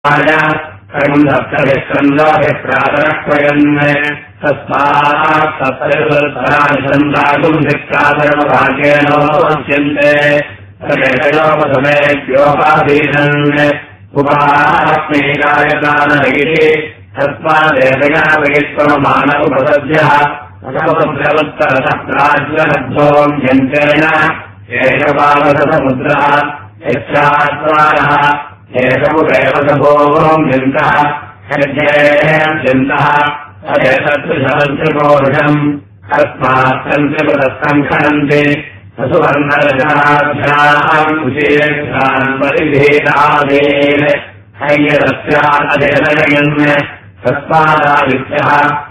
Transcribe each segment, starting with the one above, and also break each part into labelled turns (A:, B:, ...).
A: कर्म सप्तभिस्कन्दाभिप्रातरक्वयन् तस्मात् सप्तभिप्रातरमभाग्येनोच्यन्ते तदेकयोपसमेभ्योपाधीनन् उपास्मीकायदानगिरि तस्मादेकया वैश्वमान उपसद्यः अथवप्रवत्तरसप्राज्यलब्धोऽन्यन्तेन एषपालसमुद्रः यस्यात्मानः एषमुदेवसभोगोऽन्यन्तः यज्ञेऽन्यन्तः अदेशत्रिशवन्त्रिपोरुषम् तस्मात् सन्त्रिपदस्सङ्खनन्ति सुवर्णरजनाभ्याम् कुशीर्षान् परिभेदादेन हैयरस्यादेशयन् तस्मादादित्यः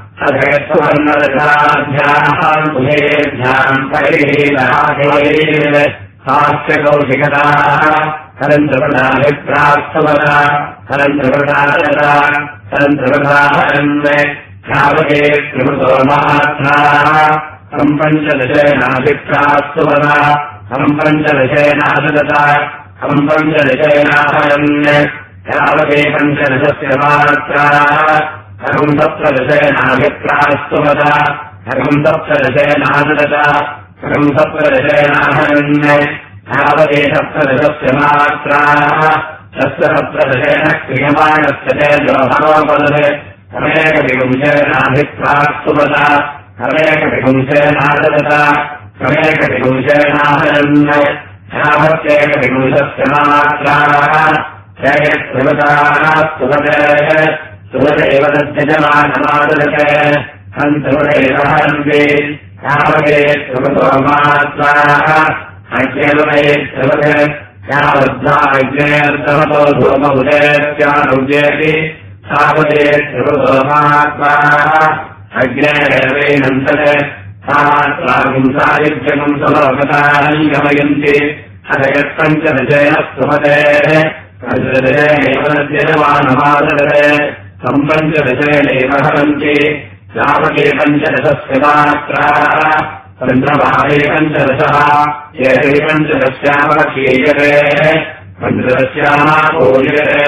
A: अधयत्सुवर्णरजनाभ्याम् कुशीर्षान् परिभेदादेन हास्यकौशिकताः करन्द्रपदाभिप्राप्तवदा करन्द्रपदारदा करन्द्रपदाहरन् श्रावके त्रिमृतो महात्माः पञ्चदशेनाभिप्राप्तवदा पञ्चदशेनाददता पञ्चदशेनाहरन् श्रावके पञ्चदशस्य मात्राः सप्तदशेनाभिप्राप्तवदा सप्तदशेनाददता सप्तदशेनाहरन् श्रावके सप्तदशस्य मात्राः तस्य सप्तदशेन क्रियमाणस्य तेजोहरोपदे कमेकविपुंसेनाभिप्राप्तुवदा कमेकविपुंसेनाददता कमेकविपुंसेनाहरन् श्रावत्येकविपुंसस्य मात्राः जयत्रिवताः सुवते एव तद्यजमानमाददते हन्तुवदेव हरन्ति श्रावके त्रिवतो मात्राः अज्ञे त्रिवते यावद्धाज्ञेऽर्थमतो धूमबुधेत्यानुज्येति सावते त्रिवतो महात्माः अग्नेरेवैनन्तते सामात्रागुंसायुज्यगुं सलोकतानि गमयन्ति अथ यत्पञ्चदशेन स्तुमतेः पञ्चदशेनैव नद्यजमानमाददते सम्पञ्चदशेनैव हरन्ति श्रावके पञ्चदशस्य मात्राः चन्द्रभागे पञ्चदशः एते पञ्चदश्यामक्षीयते पञ्चदश्यामापूयते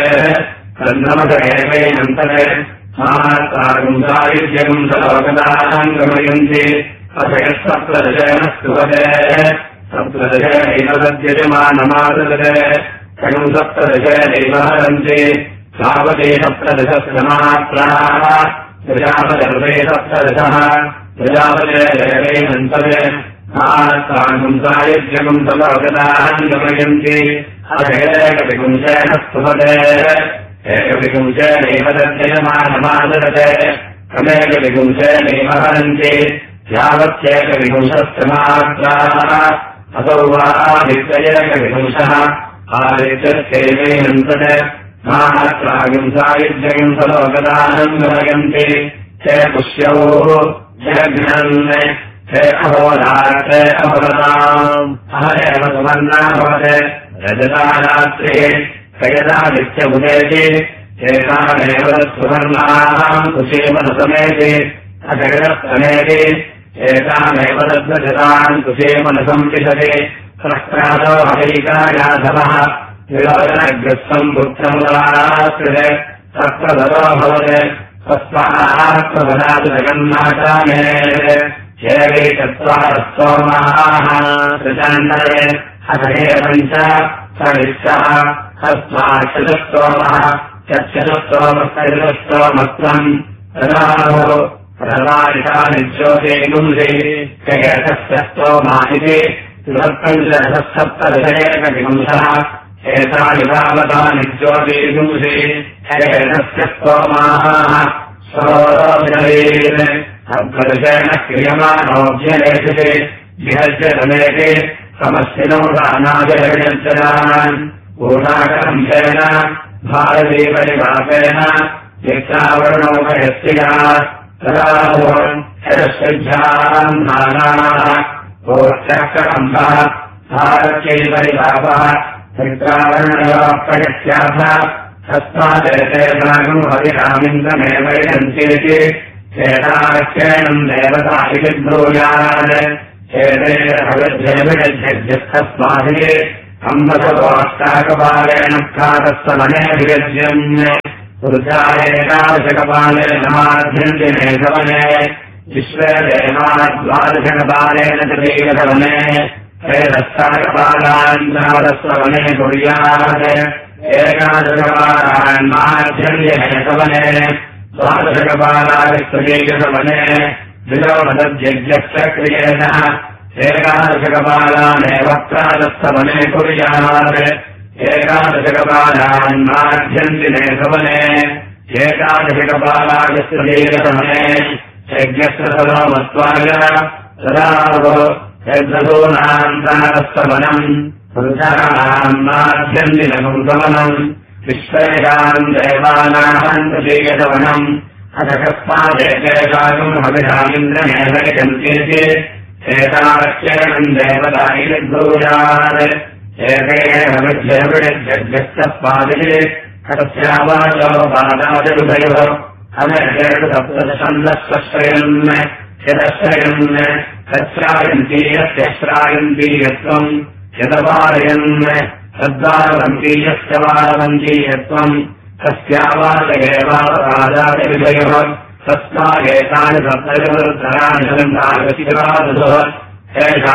A: चन्द्रमसरेवैनन्तरे मात्रागुंसायुज्यगुं सलोकतान् गमयन्ति अथ यत्सप्तदशेन स्तुवते सप्तदशेनैव तद्यजमानमाददते तगुं सप्तदशेनैव हरन्ति श्रावके सप्तदशस्य मात्राः प्रजापतिर्वे सप्तदशः प्रजापतेरेवैनन्तरे मात्रागुंसायुज्यगुं सलोकतान् गमयन्ति अथ एकविपुंसेन स्तुवते एकविपुंसेनैव तद्यजमानमाददते कमेकविपुंसेनैव हरन्ति यावत्येकविपुंसस्य मात्राः असौ वा आदित्यैकविपुंसः आदित्यस्यैवैनन्तरे मात्रागुंसायुज्यगुं सलोकतान् गमयन्ति ते पुष्यौ जघ्नन् ते अहोरात्रे अभवताम् अहरेव सुवर्णा भवते रजता रात्रिः कयदादित्यमुदेति एतामेव सुवर्णाः कुशीमनसमेति अजगदस्तमेति एतामेव तद्वजतान् कुशीमनसं विशति प्रक्रादो हवैकायाधवः विलोचनग्रस्तम् पुत्रमुदाश्रिते तत्रदतो भवते तस्मात्मवदातु जगन्नाथामे येवै चत्वारस्तोमाः त्रिचाण्डरे अथ पञ्च सविश्वः तस्मात् चतुस्तोमः चतुस्तोमस्तोमत्वम् प्रदाहो प्रदायितानिज्योतिगुंसि कयतस्य स्तोमा इति त्रिपञ्चदशसप्तदशेकविपुंसः एतानि तावतानि ज्योतिगुंसि कयतस्य स्तोमाः सरोदवीन् सप्तदशेन क्रियमाणोऽभ्यलेषति विहज्यतमेति समस्तिनो दानादिर्यजनान् ऊर्णाकम्भेन भारतीपरिवापेन यक्षावर्णोपयस्तिका तदाहुम् हरश्रज्ञान् धानाः ऊर्चक्रम्भः भारत्यैपरिवापः यक्षावर्णयोपयस्याथ तस्मादेते प्रागुम् हरिरामिन्द्रमेव यन्तीति चेताक्षेणम् देवता इति ब्रूयात् चेतेरभगध्यस्तस्माभिः अम्बसोऽष्टाकपालेन ख्यातस्तवने विगज्यन् पुरुषायेकादशकपालेन माध्यन्तिने सवने विश्वदेवाद्वादशकपालेन तृतीयसवने हेदस्ताकपालान्नादस्वने कुर्यात् एकादशकपालान् माध्यन्तिने सवने द्वादशकपालास्तृतीयसवने विलोमदद्यज्ञस्य क्रियेण एकादशकपालानेव प्रातस्तवने कुर्यात् एकादशकपालान् माध्यन्तिने सवने एकादशकपालास्तृतीयसवने यज्ञस्य सलोमत्वाय तदावो यद्रसूनाम् प्रातस्तवनम् पुरुषाणाम् माध्यन्तिनम् सवनम् विश्वेषाम् देवानाम् तृतीयसवनम् अथ कस्मादेकेषाम् हविषामिन्द्रमेव यजन्ते एतारक्षणम् देवतायिर्ब्रूयात् एकेन विद्यविड्यस्तपादिः तस्यावाचो पादादिरुभयोः अनर्षन्दस्वश्रयन् यदश्रयन् तच्छ्रायन्तीयस्य श्रायन्तीयत्वम् यदवारयन् तद्वारवन्तीयस्य वारवन्तीयत्वम् तस्यावाचयेवादादिरुभयोः तस्मादेतानि सप्तविरुद्धराणि